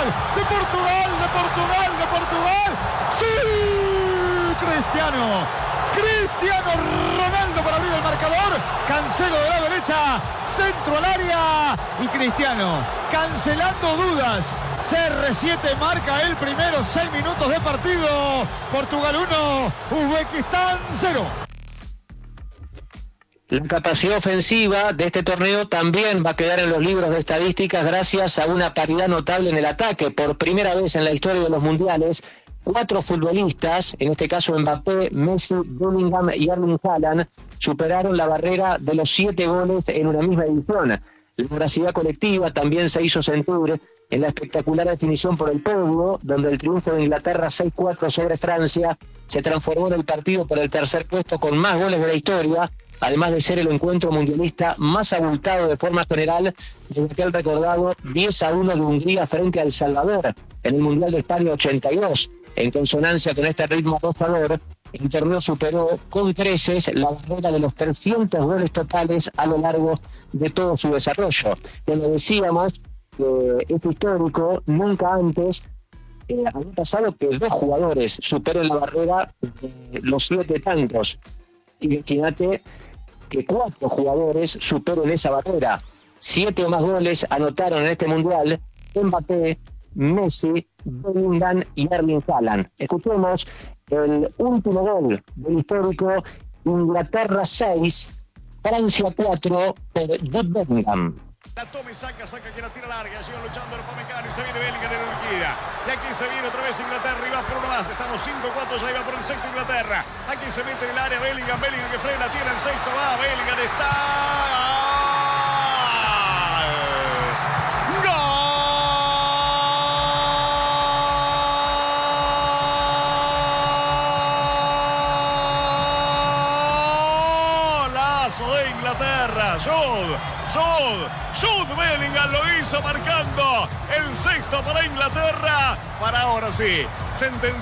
de Portugal, de Portugal, de Portugal. ¡Sí! Cristiano Ronaldo para abrir el marcador. Cancelo de la derecha, centro al área y Cristiano cancelando dudas. CR7 marca el primero, 6 minutos de partido. Portugal 1, Uzbekistán 0. La capacidad ofensiva de este torneo también va a quedar en los libros de estadísticas gracias a una paridad notable en el ataque. Por primera vez en la historia de los mundiales, 4 futbolistas, en este caso Mbappé, Messi, Bellingham y Erling Haaland, superaron la barrera de los 7 goles en una misma edición. La veracidad colectiva también se hizo sentir en la espectacular definición por el podio, donde el triunfo de Inglaterra 6-4 sobre Francia se transformó en el partido por el tercer puesto con más goles de la historia, además de ser el encuentro mundialista más abultado de forma general desde aquel recordado 10-1 de Hungría frente a El Salvador en el Mundial de España 82. En consonancia con este ritmo gozador, el torneo superó con creces la barrera de los 300 goles totales a lo largo de todo su desarrollo. Como decíamos, es histórico, nunca antes había pasado que 2 jugadores superen la barrera de los 7 tantos. Imagínate que 4 jugadores superen esa barrera. 7 o más goles anotaron en este mundial Mbappé, Messi, Bellingham y Erling Haaland. Escuchemos el último gol del histórico: Inglaterra 6, Francia 4 por Jude Bellingham. La toma y saca que la tira larga, sigue luchando el Pamecano y se viene Bellingham en la liquida. Y aquí se viene otra vez Inglaterra y va por uno más. Estamos 5-4, ya iba por el sexto Inglaterra. Aquí se mete en el área Bellingham que frena, tiene el sexto, va, Bellingham está... de Inglaterra, Jude Bellingham lo hizo marcando el sexto para Inglaterra, para ahora sí sentenciar